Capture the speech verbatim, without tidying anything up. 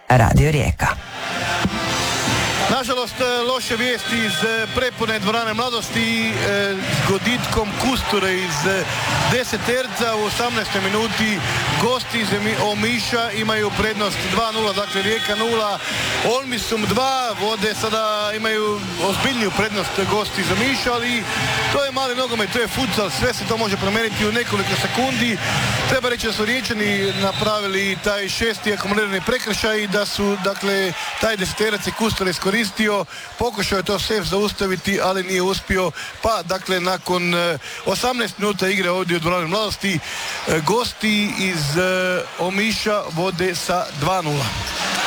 Radio Rijeka. Nažalost, loše vijesti iz prepune dvorane Mladosti s goditkom Kusture iz deseterca u osamnaestoj minuti. Gosti iz Omiša imaju prednost dva nula, dakle Rijeka nula, Olmisum dva, Vode sada imaju ozbiljniju prednost gosti iz Omiša, ali to je mali nogomet, to je futsal, sve se to može promijeniti u nekoliko sekundi. Treba reći da su Riječani napravili taj šesti akumulirani prekršaj i da su, dakle, taj deseterac i Kusture iskoristio, pokušao je to Sef zaustaviti, ali nije uspio, pa dakle nakon osamnaest minuta igre ovdje u dvorani Mladosti, gosti iz Omiša vode sa dva nula.